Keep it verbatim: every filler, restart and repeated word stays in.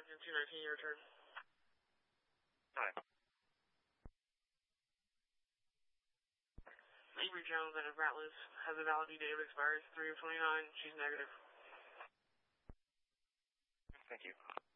Lexington two nineteen, your turn. Hi. Avery Jones out of Ratliff has a valid date of expires three of twenty-nine. She's negative. Thank you.